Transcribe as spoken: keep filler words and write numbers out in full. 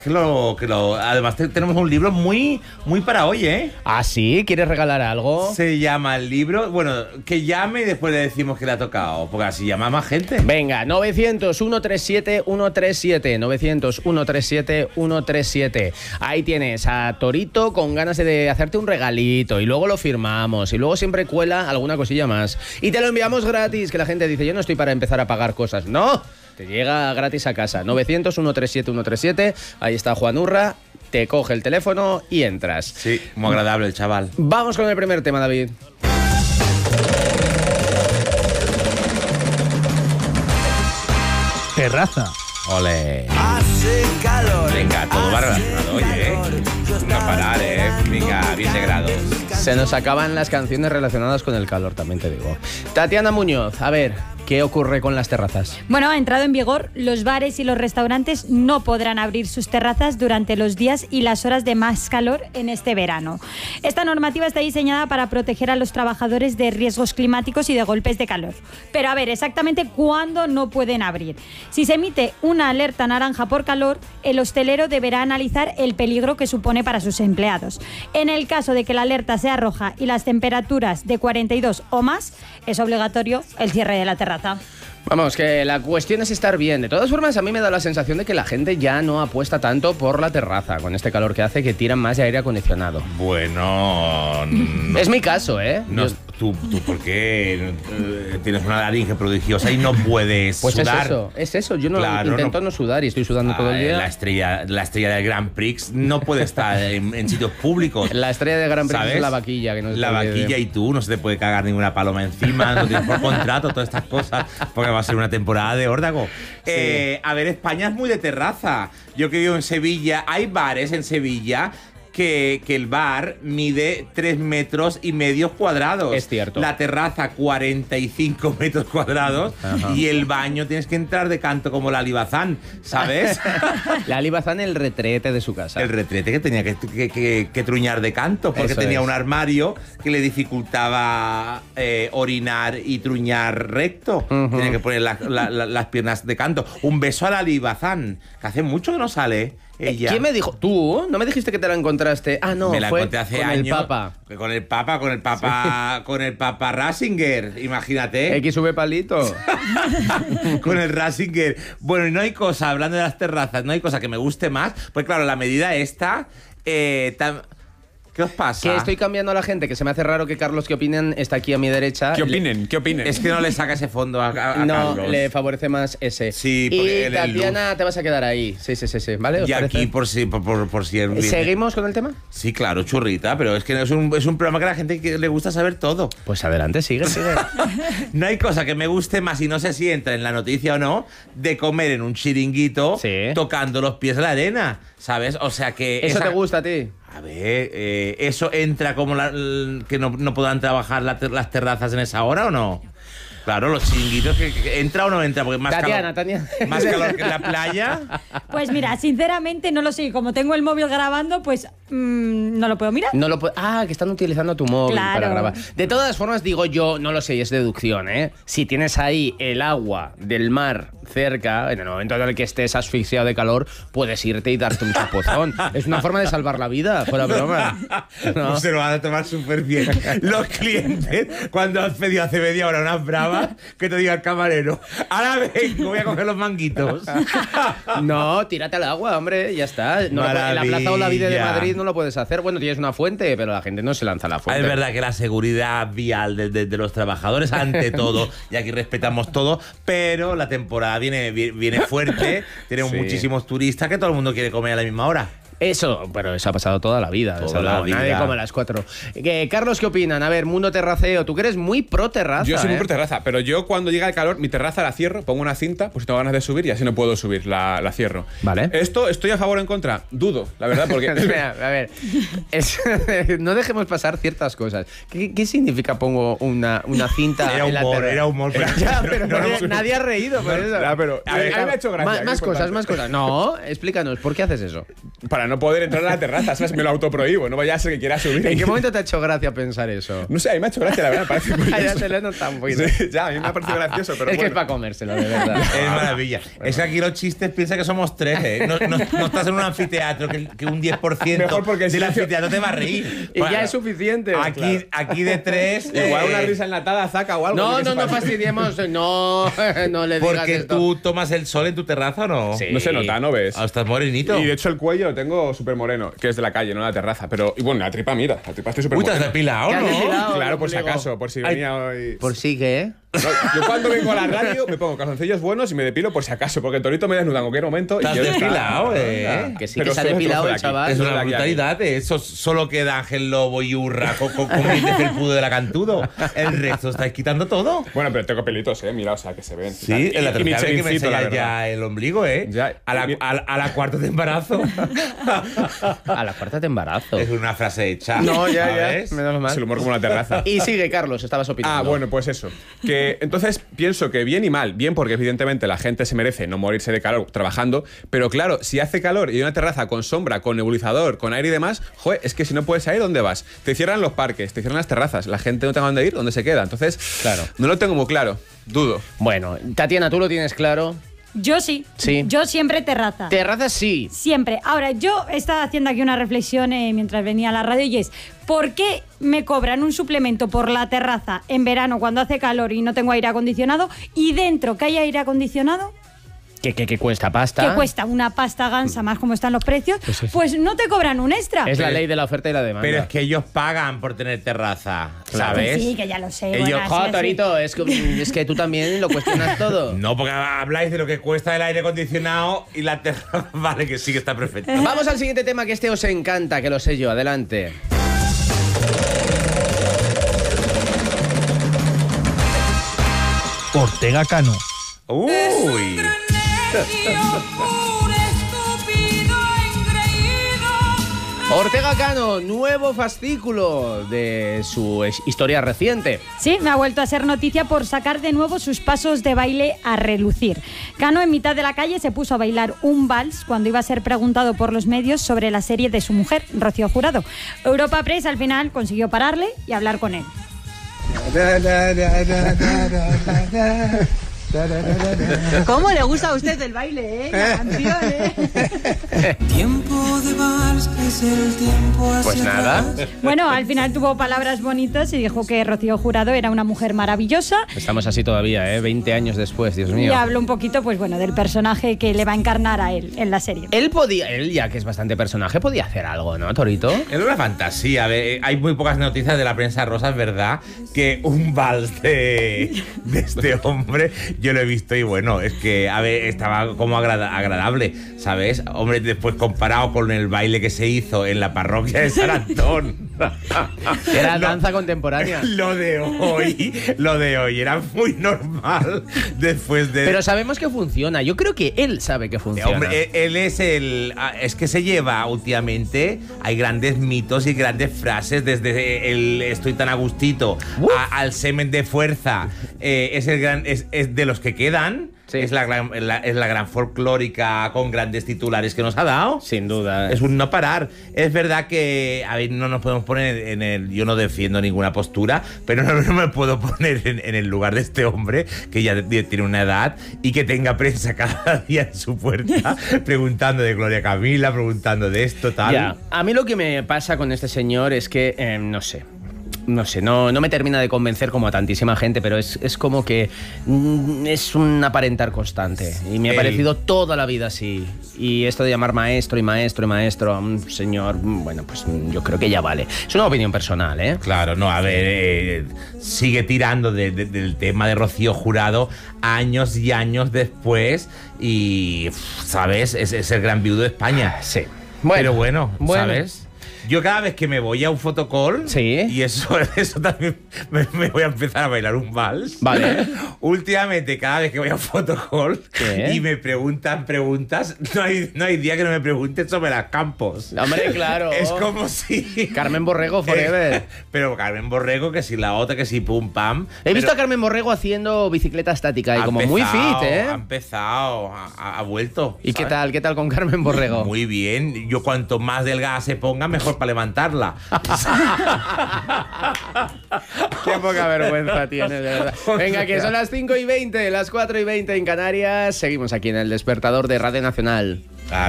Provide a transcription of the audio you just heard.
Que lo, que lo, además te, tenemos un libro muy, muy para hoy, ¿eh? ¿Ah, sí? ¿Quieres regalar algo? Se llama el libro, bueno, que llame y después le decimos que le ha tocado, porque así llama más gente. Venga, novecientos, uno tres siete, uno tres siete, novecientos, uno tres siete, uno tres siete. Ahí tienes a Torito con ganas de hacerte un regalito y luego lo firmamos y luego siempre cuela alguna cosilla más. Y te lo enviamos gratis, que la gente dice, yo no estoy para empezar a pagar cosas. ¡No! Te llega gratis a casa. novecientos, uno tres siete, uno tres siete. Ahí está Juan Urra. Te coge el teléfono y entras. Sí, muy agradable el chaval. Vamos con el primer tema, David. Terraza. Ole. Hace calor. Venga, todo va relacionado hoy, ¿eh? No parar, ¿eh? Venga, veinte grados. Se nos acaban las canciones relacionadas con el calor, también te digo. Tatiana Muñoz, a ver, ¿qué ocurre con las terrazas? Bueno, ha entrado en vigor, los bares y los restaurantes no podrán abrir sus terrazas durante los días y las horas de más calor en este verano. Esta normativa está diseñada para proteger a los trabajadores de riesgos climáticos y de golpes de calor. Pero a ver, exactamente cuándo no pueden abrir. Si se emite una alerta naranja por calor, el hostelero deberá analizar el peligro que supone para sus empleados. En el caso de que la alerta sea roja y las temperaturas de cuarenta y dos o más, es obligatorio el cierre de la terraza. Vamos, que la cuestión es estar bien. De todas formas, a mí me da la sensación de que la gente ya no apuesta tanto por la terraza, con este calor que hace, que tiran más de aire acondicionado. Bueno... No, es mi caso, ¿eh? No, Yo... tú, tú, ¿por qué eh, tienes una laringe prodigiosa y no puedes pues sudar? Pues es eso, es eso. Yo no claro, intento no, no sudar y estoy sudando ah, todo el día. La estrella, la estrella del Grand Prix no puede estar en, en sitios públicos. La estrella del Grand Prix, ¿sabes? Es la vaquilla. Que no la vaquilla y tú, no se te puede cagar ninguna paloma encima, no tienes por contrato, todas estas cosas, porque va a ser una temporada de órdago. Sí. Eh, a ver, España es muy de terraza. Yo que vivo en Sevilla, hay bares en Sevilla que, que el bar mide tres metros y medio cuadrados. Es cierto. La terraza cuarenta y cinco metros cuadrados. Ajá. Y el baño tienes que entrar de canto como la Alibazán, ¿sabes? La Alibazán, el retrete de su casa. El retrete que tenía que, que, que, que truñar de canto, porque Eso tenía es. un armario que le dificultaba eh, orinar y truñar recto. Uh-huh. Tenía que poner la, la, la, las piernas de canto. Un beso a la Alibazán, que hace mucho que no sale. Ella. ¿Quién me dijo? ¿Tú? ¿No me dijiste que te la encontraste? Ah, no, me la fue encontré hace con años. el Papa. Con el Papa, con el Papa, sí. con el Papa Ratzinger, imagínate. X V palito. Con el Ratzinger. Bueno, y no hay cosa, hablando de las terrazas, no hay cosa que me guste más. Pues claro, la medida esta... Eh, tan, ¿Qué os pasa? Que estoy cambiando a la gente, que se me hace raro que Carlos, ¿qué opinen? Está aquí a mi derecha. ¿Qué opinen? ¿Qué opinen? Es que no le saca ese fondo a, a, a no, Carlos. Le favorece más ese. Sí, y Tatiana, te vas a quedar ahí. Sí, sí, sí, sí. ¿Vale? Y aquí por si, por, por, por si... ¿Seguimos con el tema? Sí, claro, churrita, pero es que es un, es un programa que a la gente que le gusta saber todo. Pues adelante, sigue, sigue. No hay cosa que me guste más, y no sé si entra en la noticia o no, de comer en un chiringuito sí. tocando los pies en la arena, ¿sabes? O sea que... ¿Eso esa... te gusta a ti? A ver, eh, ¿eso entra como la, que no, no puedan trabajar la, las terrazas en esa hora o no? Claro, los chiringuitos, que, que entra o no entra, porque más Tatiana, calor, Tatiana. más calor que en la playa. Pues mira, sinceramente no lo sé. Como tengo el móvil grabando, pues mmm, no lo puedo mirar. No lo puedo... Ah, que están utilizando tu móvil claro. para grabar. De todas formas, digo yo, no lo sé, es deducción, ¿eh? Si tienes ahí el agua del mar cerca, en el momento en el que estés asfixiado de calor, puedes irte y darte un chapuzón. Es una forma de salvar la vida, fuera broma. ¿No? Pues se lo van a tomar súper bien los clientes cuando has pedido hace media hora unas bravas, que te diga el camarero, ahora vengo, voy a coger los manguitos. No, tírate al agua, hombre, ya está. No, en la Plaza Olavide de Madrid no lo puedes hacer. Bueno, tienes una fuente, pero la gente no se lanza a la fuente. Es verdad que la seguridad vial de, de, de los trabajadores ante todo, y aquí respetamos todo, pero la temporada viene, viene fuerte, tenemos sí. muchísimos turistas que todo el mundo quiere comer a la misma hora. Eso, pero eso ha pasado toda la vida. Toda la vida. Nadie come a las cuatro. Eh, Carlos, ¿qué opinan? A ver, mundo terraceo. Tú que eres muy pro terraza. Yo soy ¿eh? muy pro terraza, pero yo cuando llega el calor, mi terraza la cierro, pongo una cinta, pues si tengo ganas de subir y así no puedo subir, la, la cierro. Vale. Esto, ¿estoy a favor o en contra? Dudo, la verdad, porque... Espera, a ver, es, no dejemos pasar ciertas cosas. ¿Qué, qué significa pongo una, una cinta era en la humor, terraza? Era humor, pero... Ya, pero no, nadie, no, nadie ha reído por eso. Ya, pero, a ver, a mí me ha hecho gracia. Más, más cosas, más cosas. No, explícanos, ¿por qué haces eso? Para no poder entrar a la terraza, ¿sabes? Me lo autoprohíbo, no vaya a ser que quiera subir. ¿En qué momento te ha hecho gracia pensar eso? No sé, a mí me ha hecho gracia, la verdad, me parece curioso. Ya se le nota un poquito. Sí, ya, a mí me ha parecido gracioso, pero es que bueno. es para comérselo, de verdad. Es maravilla. Es que aquí los chistes piensa que somos tres, ¿eh? No, no, no estás en un anfiteatro que, que un diez por ciento Mejor porque el del silencio- anfiteatro te va a reír. Y Bueno, ya es suficiente. Aquí, Claro. aquí de tres. Igual eh, una risa enlatada, zaca o algo. No, yo que no, sepa. no fastidiemos. No, no le digas Porque esto. tú tomas el sol en tu terraza, ¿o no? Sí. No se nota, ¿no ves? Ah, estás morenito. Y de hecho el cuello lo tengo súper moreno, que es de la calle, no de la terraza. Pero, y bueno, la tripa, mira, la tripa estoy súper Uy, te has moreno. depilado, ¿Te has ¿no? depilado? Claro, por si ombligo. acaso, por si Ay, venía hoy... Por sí que. No, yo cuando vengo a la radio me pongo calzoncillos buenos y me depilo por si acaso, porque el torito me desnuda en cualquier momento. Te y has yo ya está. depilado, ¿eh? Anda. Que sí Pero que se ha solo el depilado trozo de el aquí. chaval. Es Solo una de aquí a aquí. brutalidad, ¿eh? Eso solo queda Ángel Lobo y Urra con, con, con el felpudo de la Cantudo. El resto estáis quitando todo. Bueno, pero tengo pelitos, eh. Mira, o sea, que se ven. Sí, Y- en la y mi tercera vez que me cherincito, la enseñas verdad. ya el ombligo, ¿eh? Ya. A la, a, la- a la cuarta de embarazo. A la cuarta de embarazo. Es una frase hecha. No, ya, ya. ¿sabes? Menos mal. Es el humor como una terraza. Y sigue, Carlos, estabas opinando. Ah, bueno, pues eso. Que entonces pienso que bien y mal. Bien porque evidentemente la gente se merece no morirse de calor trabajando, pero claro, si hace calor y hay una terraza con sombra, con nebulizador, con aire y demás, joder, es que si no puedes salir, ¿dónde vas? Te cierran los parques, te cierran las terrazas, la gente no tenga dónde ir, ¿dónde se queda? Entonces, Claro. no lo tengo muy claro, dudo. Bueno, Tatiana, ¿tú lo tienes claro? Yo sí. Sí. Yo siempre terraza. Terraza sí. Siempre. Ahora, yo estaba haciendo aquí una reflexión eh, mientras venía a la radio y es, ¿por qué me cobran un suplemento por la terraza en verano cuando hace calor y no tengo aire acondicionado y dentro que hay aire acondicionado, ¿Qué, qué, qué cuesta pasta? que cuesta una pasta gansa más como están los precios, pues no te cobran un extra? Es la ley de la oferta y la demanda. Pero es que ellos pagan por tener terraza, Claro. ¿sabes? Sí, que ya lo sé. Ellos- bueno, así, Jo, así. Torito, es que, es que tú también lo cuestionas todo. No, porque habláis de lo que cuesta el aire acondicionado y la terraza. Vale, que sí que está perfecto. Vamos al siguiente tema, que este os encanta, que lo sé yo. Adelante. Ortega Cano. Uy. Ortega Cano, nuevo fascículo de su es- historia reciente. Sí, me ha vuelto a ser noticia por sacar de nuevo sus pasos de baile a relucir. Cano en mitad de la calle se puso a bailar un vals cuando iba a ser preguntado por los medios sobre la serie de su mujer, Rocío Jurado. Europa Press al final consiguió pararle y hablar con él. ¿Cómo le gusta a usted el baile, eh? La canción, eh. Tiempo de vals, que es el tiempo hacia Pues nada. atrás. Bueno, al final tuvo palabras bonitas y dijo que Rocío Jurado era una mujer maravillosa. Estamos así todavía, ¿eh? veinte años después, Dios Y mío. habló un poquito, pues bueno, del personaje que le va a encarnar a él en la serie. Él podía, él ya que es bastante personaje, podía hacer algo, ¿no, Torito? Es una fantasía. ve, Hay muy pocas noticias de la prensa rosa, es verdad, que un vals de, de este hombre yo lo he visto y bueno, es que a ver, estaba como agrada- agradable, ¿sabes? Hombre, después comparado con el baile que se hizo en la parroquia de San Antón. Era Lo- danza contemporánea. Lo de hoy, lo de hoy era muy normal después de... Pero sabemos que funciona. Yo creo que él sabe que funciona. Hombre, él, él es el. ah, Es que se lleva últimamente. Hay grandes mitos y grandes frases. Desde el estoy tan a gustito a- al semen de fuerza. Eh, es el gran. Es, es de los que quedan. Sí. Es la gran, la- es la gran folclórica con grandes titulares que nos ha dado. Sin duda. Es un no parar. Es verdad que, a ver, no nos podemos poner en el... Yo no defiendo ninguna postura, pero no, no me puedo poner en, en el lugar de este hombre, que ya tiene una edad y que tenga prensa cada día en su puerta, preguntando de Gloria Camila, preguntando de esto, tal. Ya. A mí lo que me pasa con este señor es que, eh, no sé. No sé, no, no me termina de convencer como a tantísima gente, pero es, es como que mm, es un aparentar constante. Y me ha Él- parecido toda la vida así. Y esto de llamar maestro y maestro y maestro a un señor, mm, bueno, pues mm, yo creo que ya vale. Es una opinión personal, ¿eh? Claro, no, a ver, eh, sigue tirando de- de- del tema de Rocío Jurado años y años después y, pff, ¿sabes? Es, es el gran viudo de España. Sí. Pero bueno, bueno. ¿sabes? Yo cada vez que me voy a un fotocall, Sí. y eso, eso también me, me voy a empezar a bailar un vals. Vale. Últimamente, cada vez que voy a un fotocall ¿Qué? y me preguntan preguntas, no hay, no hay día que no me pregunten sobre las campos. Hombre, claro. Es como si... Carmen Borrego forever. Pero Carmen Borrego, que si la otra, que si pum pam. He visto Pero a Carmen Borrego haciendo bicicleta estática y ha como muy empezado, fit, ¿eh? Ha empezado, ha, ha vuelto. ¿Y qué ¿sabes? tal? ¿Qué tal con Carmen Borrego? Muy bien. Yo cuanto más delgada se ponga, mejor para levantarla. Qué poca vergüenza tiene, de verdad. Venga, que son las cinco y veinte, las cuatro y veinte en Canarias. Seguimos aquí en el Despertador de Radio Nacional.